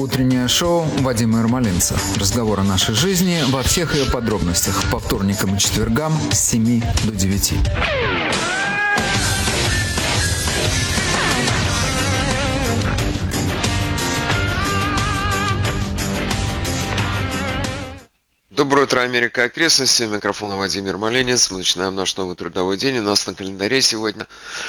Утреннее шоу Вадима Ермолинца. Разговор о нашей жизни во всех ее подробностях. По вторникам и четвергам с 7 до 9. Доброе утро, Америка и окрестности. Микрофон Вадим Ермолинец. Мы начинаем наш новый трудовой день. У нас на календаре сегодня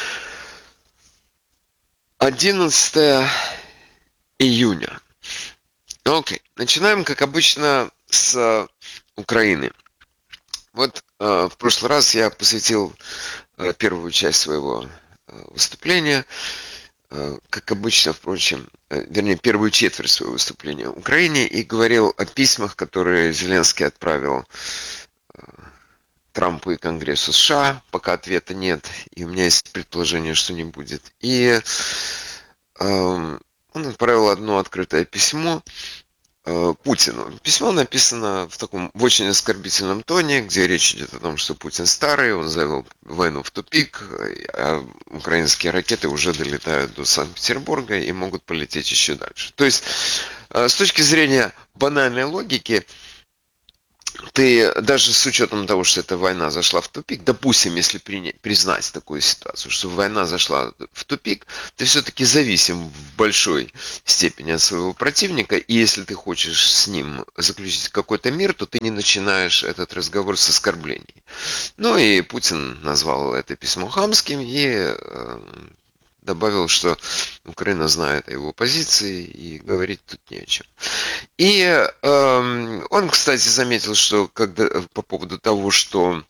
11 июня. Окей. Начинаем, как обычно, с Украины. Вот в прошлый раз я посвятил первую часть своего выступления, как обычно, впрочем, вернее, первую четверть своего выступления Украине, и говорил о письмах, которые Зеленский отправил Трампу и Конгрессу США, пока ответа нет, и у меня есть предположение, что не будет. И он отправил одно открытое письмо Путину. Письмо написано в очень оскорбительном тоне, где речь идет о том, что Путин старый, он завел войну в тупик, а украинские ракеты уже долетают до Санкт-Петербурга и могут полететь еще дальше. То есть, с точки зрения банальной логики, ты даже с учетом того, что эта война зашла в тупик, допустим, если признать такую ситуацию, что война зашла в тупик, ты все-таки зависим в большой степени от своего противника, и если ты хочешь с ним заключить какой-то мир, то ты не начинаешь этот разговор с оскорблений. Ну и Путин назвал это письмо хамским и добавил, что Украина знает о его позиции и говорить тут не о чем. И он, кстати, заметил, что по поводу того, что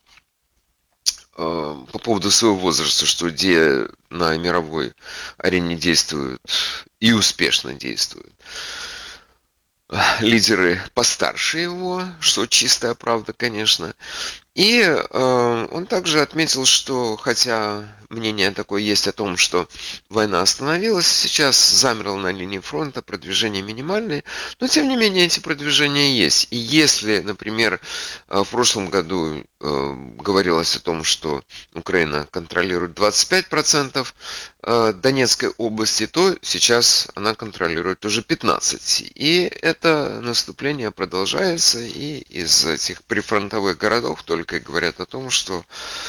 по поводу своего возраста, что где на мировой арене действуют и успешно действуют лидеры постарше его, что чистая правда, конечно. И он также отметил, что хотя мнение такое есть о том, что война остановилась, сейчас замерла на линии фронта, продвижения минимальные, но тем не менее эти продвижения есть. И если, например, в прошлом году говорилось о том, что Украина контролирует 25% Донецкой области, то сейчас она контролирует уже 15%. И это наступление продолжается, и из этих прифронтовых городов только и говорят о том, что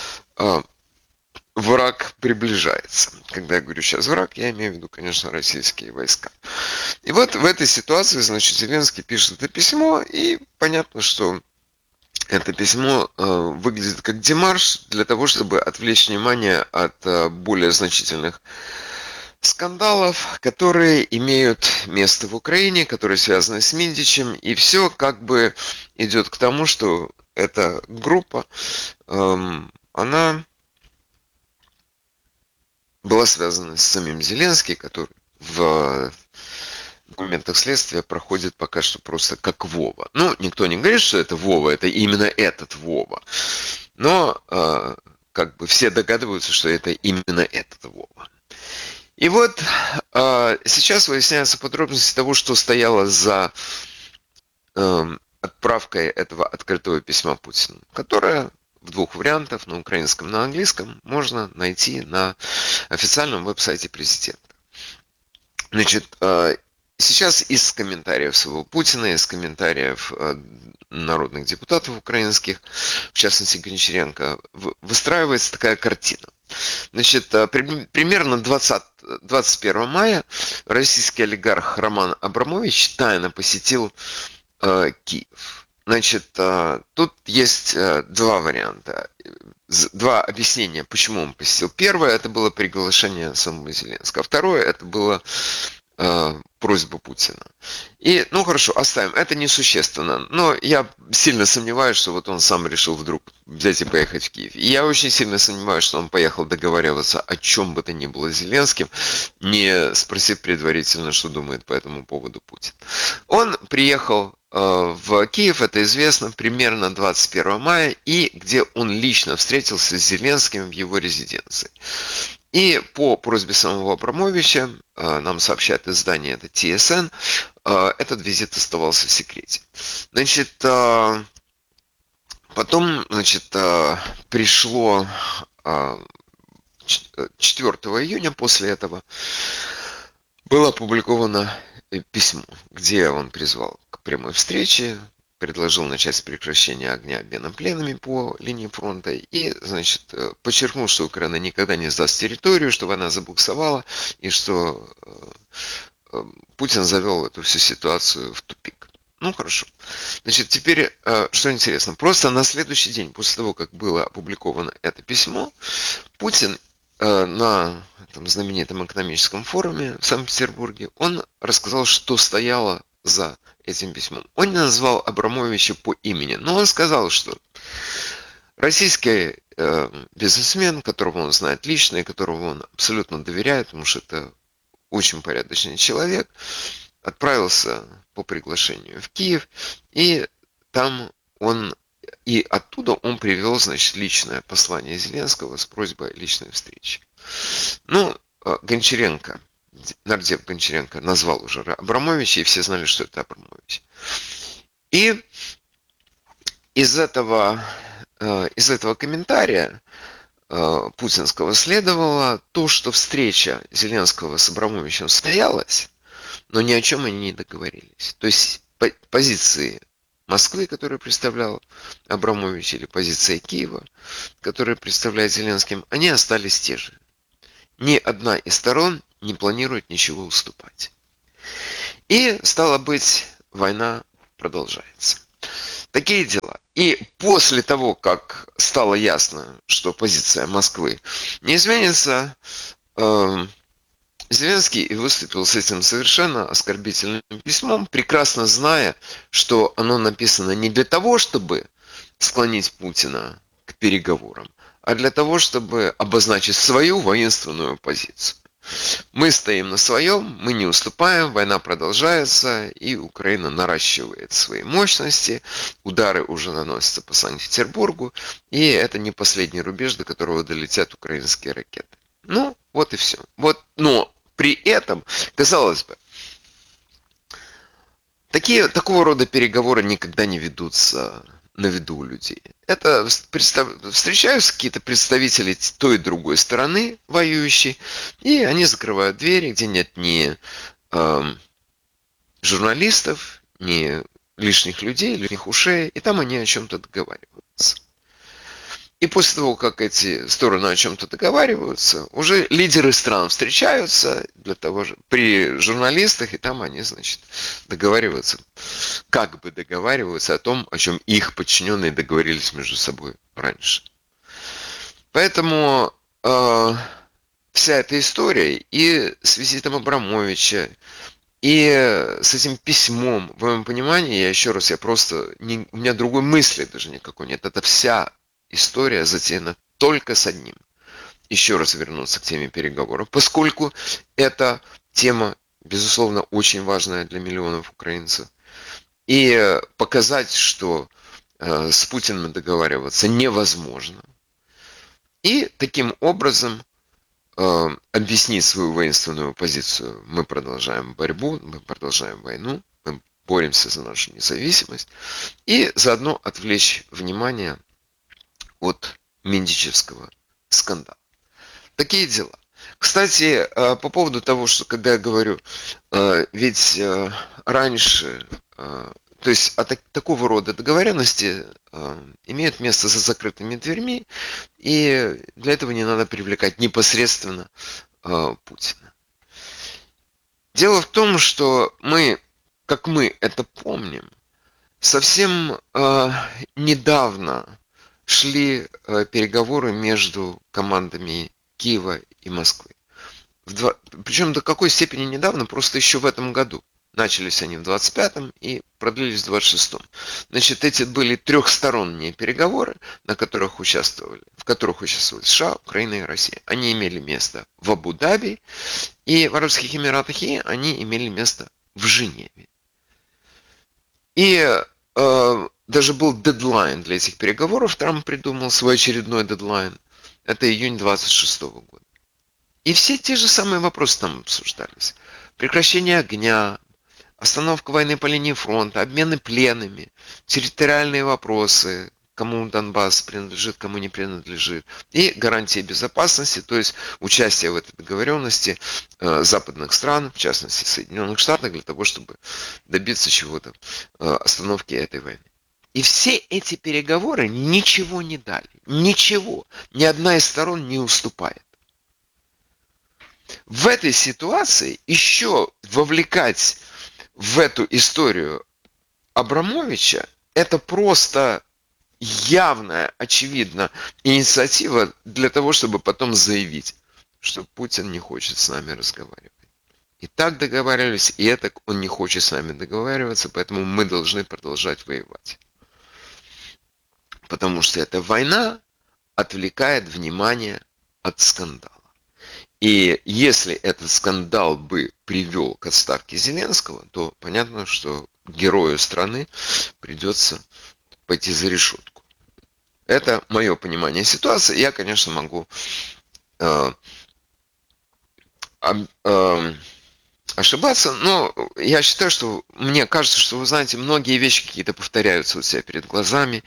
враг приближается. Когда я говорю сейчас враг, я имею в виду, конечно, российские войска. И вот в этой ситуации, значит, Зеленский пишет это письмо, и понятно, что это письмо выглядит как демарш для того, чтобы отвлечь внимание от более значительных скандалов, которые имеют место в Украине, которые связаны с Миндичем, и все как бы идет к тому, что эта группа, она была связана с самим Зеленским, который в документах следствия проходит пока что просто как Вова. Ну, никто не говорит, что это Вова, это именно этот Вова. Но как бы все догадываются, что это именно этот Вова. И вот сейчас выясняются подробности того, что стояло за отправкой этого открытого письма Путину, которое в двух вариантах, на украинском и на английском, можно найти на официальном веб-сайте президента. Значит, сейчас из комментариев своего Путина, из комментариев народных депутатов украинских, в частности Гончаренко, выстраивается такая картина. Значит, примерно 21 мая российский олигарх Роман Абрамович тайно посетил Киев. Значит, тут есть два варианта, два объяснения, почему он посетил. Первое, это было приглашение самого Зеленского. Второе, это было просьба Путина. И, ну хорошо, оставим, это несущественно, но я сильно сомневаюсь, что вот он сам решил вдруг взять и поехать в Киев. И я очень сильно сомневаюсь, что он поехал договариваться о чем бы то ни было с Зеленским, не спросив предварительно, что думает по этому поводу Путин. Он приехал в Киев, это известно, примерно 21 мая, и где он лично встретился с Зеленским в его резиденции. И по просьбе самого Абрамовича, нам сообщает издание это TSN, этот визит оставался в секрете. Значит, потом, значит, пришло 4 июня после этого, было опубликовано письмо, где он призвал к прямой встрече, предложил начать с прекращения огня обмена пленными по линии фронта и, значит, подчеркнул, что Украина никогда не сдаст территорию, что война забуксовала и что Путин завел эту всю ситуацию в тупик. Ну, хорошо. Значит, теперь, что интересно, просто на следующий день, после того, как было опубликовано это письмо, Путин на этом знаменитом экономическом форуме в Санкт-Петербурге, он рассказал, что стояло за этим письмом. Он не назвал Абрамовича по имени, но он сказал, что российский бизнесмен, которого он знает лично и которого он абсолютно доверяет, потому что это очень порядочный человек, отправился по приглашению в Киев, и там и оттуда он привел, значит, личное послание Зеленского с просьбой личной встречи. Ну, Гончаренко, нардеп Гончаренко назвал уже Абрамовича, и все знали, что это Абрамович. И из этого комментария путинского следовало то, что встреча Зеленского с Абрамовичем состоялась, но ни о чем они не договорились. То есть позиции Москвы, которую представлял Абрамович, или позиция Киева, которую представляет Зеленским, они остались те же. Ни одна из сторон не планирует ничего уступать. И, стало быть, война продолжается. Такие дела. И после того, как стало ясно, что позиция Москвы не изменится, Зеленский выступил с этим совершенно оскорбительным письмом, прекрасно зная, что оно написано не для того, чтобы склонить Путина к переговорам, а для того, чтобы обозначить свою воинственную позицию. Мы стоим на своем, мы не уступаем, война продолжается, и Украина наращивает свои мощности, удары уже наносятся по Санкт-Петербургу, и это не последний рубеж, до которого долетят украинские ракеты. Ну, вот и все. Но при этом, казалось бы, такого рода переговоры никогда не ведутся на виду у людей. Это встречаются какие-то представители той и другой стороны воюющей, и они закрывают двери, где нет ни журналистов, ни лишних людей, лишних ушей, и там они о чем-то договариваются. И после того, как эти стороны о чем-то договариваются, уже лидеры стран встречаются для того же при журналистах, и там они, значит, договариваются о том, о чем их подчиненные договорились между собой раньше. Поэтому вся эта история и с визитом Абрамовича, и с этим письмом, в моем понимании, у меня другой мысли даже никакой нет. Это вся история затеяна только с одним. Еще раз вернуться к теме переговоров, поскольку эта тема, безусловно, очень важная для миллионов украинцев. И показать, что с Путиным договариваться невозможно. И таким образом объяснить свою воинственную позицию. Мы продолжаем борьбу, мы продолжаем войну, мы боремся за нашу независимость. И заодно отвлечь внимание от Миндичевского скандала. Такие дела. Кстати, по поводу того, что когда я говорю, ведь раньше, то есть такого рода договоренности имеют место за закрытыми дверьми, и для этого не надо привлекать непосредственно Путина. Дело в том, что как мы это помним, совсем недавно шли переговоры между командами Киева и Москвы. Причем до какой степени недавно, просто еще в этом году. Начались они в 25-м и продлились в 26-м. Значит, эти были трехсторонние переговоры, в которых участвовали США, Украина и Россия. Они имели место в Абу-Даби и в Арабских Эмиратах, и они имели место в Женеве. И даже был дедлайн для этих переговоров. Трамп придумал свой очередной дедлайн. Это июнь 26 года. И все те же самые вопросы там обсуждались. Прекращение огня, остановка войны по линии фронта, обмены пленными, территориальные вопросы, кому Донбасс принадлежит, кому не принадлежит, и гарантии безопасности, то есть участие в этой договоренности западных стран, в частности Соединенных Штатов, для того, чтобы добиться чего-то, остановки этой войны. И все эти переговоры ничего не дали. Ничего. Ни одна из сторон не уступает. В этой ситуации еще вовлекать в эту историю Абрамовича – это просто явная, очевидно, инициатива для того, чтобы потом заявить, что Путин не хочет с нами разговаривать. И так договаривались, и это он не хочет с нами договариваться, поэтому мы должны продолжать воевать. Потому что эта война отвлекает внимание от скандала. И если этот скандал бы привел к отставке Зеленского, то понятно, что герою страны придется пойти за решетку. Это мое понимание ситуации. Я, конечно, могу ошибаться, но я считаю, что мне кажется, что, вы знаете, многие вещи какие-то повторяются у тебя перед глазами.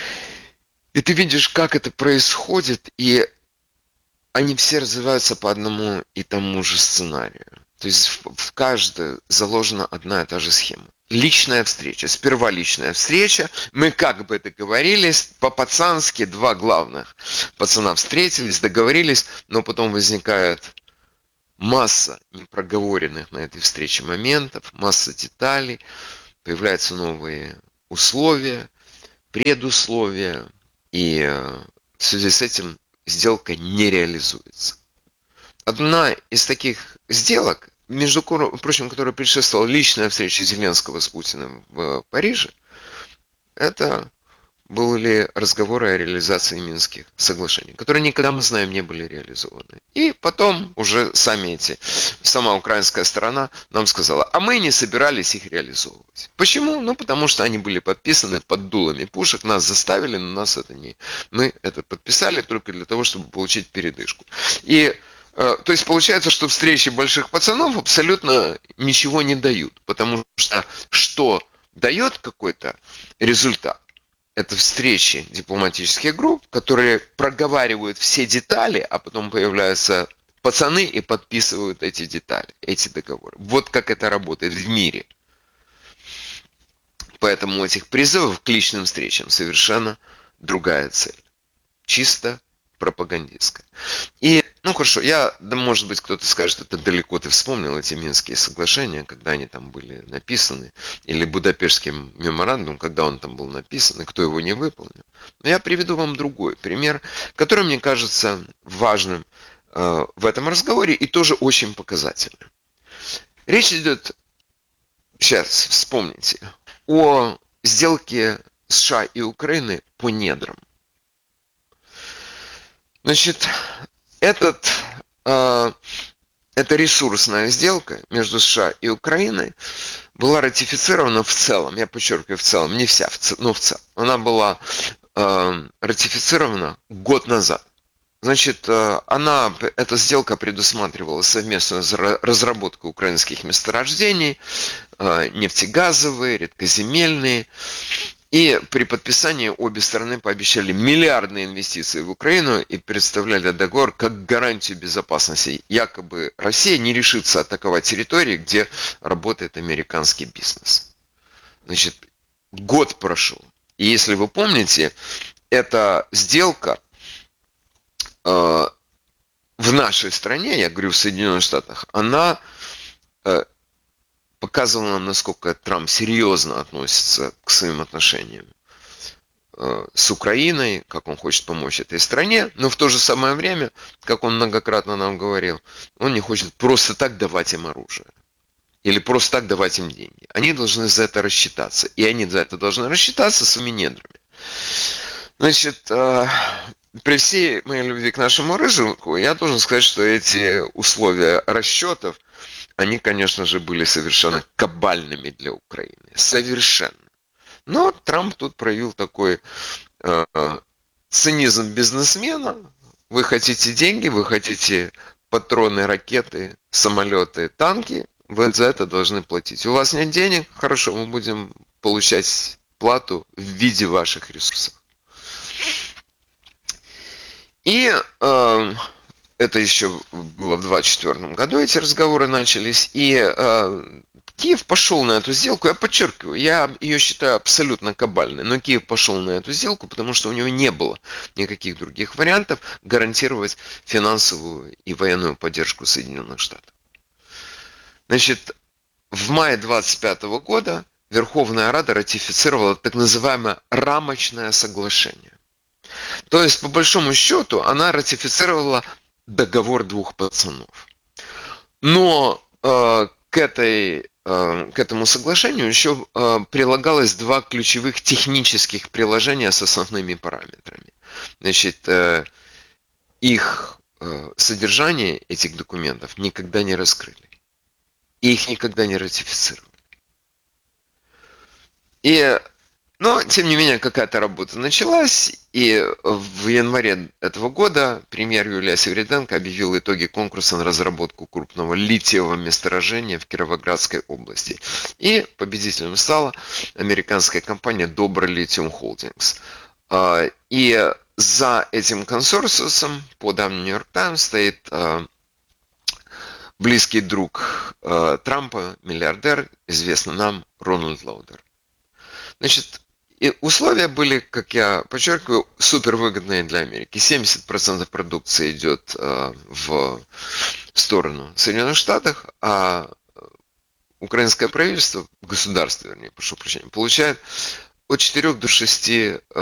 И ты видишь, как это происходит, и они все развиваются по одному и тому же сценарию. То есть в каждой заложена одна и та же схема. Личная встреча. Сперва личная встреча. Мы как бы договорились, по-пацански два главных пацана встретились, договорились, но потом возникает масса непроговоренных на этой встрече моментов, масса деталей, появляются новые условия, предусловия, и в связи с этим сделка не реализуется. Одна из таких сделок, между прочим, которая предшествовала личная встреча Зеленского с Путиным в Париже, это были разговоры о реализации Минских соглашений, которые никогда, мы знаем, не были реализованы. И потом уже сама украинская сторона нам сказала, а мы не собирались их реализовывать. Почему? Ну, потому что они были подписаны под дулами пушек, нас заставили, но нас это не... Мы это подписали только для того, чтобы получить передышку. И то есть получается, что встречи больших пацанов абсолютно ничего не дают, потому что дает какой-то результат? Это встречи дипломатических групп, которые проговаривают все детали, а потом появляются пацаны и подписывают эти детали, эти договоры. Вот как это работает в мире. Поэтому у этих призывов к личным встречам совершенно другая цель. Чисто пропагандистская. И, ну хорошо, может быть, кто-то скажет, это далеко ты вспомнил эти Минские соглашения, когда они там были написаны, или Будапештский меморандум, когда он там был написан, и кто его не выполнил. Но я приведу вам другой пример, который мне кажется важным в этом разговоре и тоже очень показательным. Речь идет, сейчас вспомните, о сделке США и Украины по недрам. Значит, эта ресурсная сделка между США и Украиной была ратифицирована в целом, я подчеркиваю, в целом, не вся, но в целом. Она была ратифицирована год назад. Значит, эта сделка предусматривала совместную разработку украинских месторождений, нефтегазовые, редкоземельные. И при подписании обе стороны пообещали миллиардные инвестиции в Украину и представляли договор как гарантию безопасности. Якобы Россия не решится атаковать территории, где работает американский бизнес. Значит, год прошел. И если вы помните, эта сделка в нашей стране, я говорю в Соединенных Штатах, она показывала нам, насколько Трамп серьезно относится к своим отношениям с Украиной, как он хочет помочь этой стране, но в то же самое время, как он многократно нам говорил, он не хочет просто так давать им оружие или просто так давать им деньги. Они должны за это рассчитаться, и они за это должны рассчитаться своими недрами. Значит, при всей моей любви к нашему рыжику, я должен сказать, что эти условия расчетов, они, конечно же, были совершенно кабальными для Украины. Совершенно. Но Трамп тут проявил такой цинизм бизнесмена. Вы хотите деньги, вы хотите патроны, ракеты, самолеты, танки, вы за это должны платить. У вас нет денег? Хорошо, мы будем получать плату в виде ваших ресурсов. И это еще было в 2024 году, эти разговоры начались, и Киев пошел на эту сделку, я подчеркиваю, я ее считаю абсолютно кабальной, но Киев пошел на эту сделку, потому что у него не было никаких других вариантов гарантировать финансовую и военную поддержку Соединенных Штатов. Значит, в мае 2025 года Верховная Рада ратифицировала так называемое рамочное соглашение. То есть, по большому счету, она ратифицировала договор двух пацанов. Но к этому соглашению еще прилагалось два ключевых технических приложения с основными параметрами. Значит, их содержание этих документов никогда не раскрыли. И их никогда не ратифицировали. Но, тем не менее, какая-то работа началась, и в январе этого года премьер Юлия Свириденко объявил итоги конкурса на разработку крупного литиевого месторождения в Кировоградской области. И победителем стала американская компания Добра Lithium Holdings. И за этим консорциусом, по данным New York Times, стоит близкий друг Трампа, миллиардер, известный нам Рональд Лаудер. Значит, и условия были, как я подчеркиваю, супервыгодные для Америки. 70% продукции идет в сторону Соединенных Штатов, а украинское правительство, государство, вернее, прошу прощения, получает от 4 до 6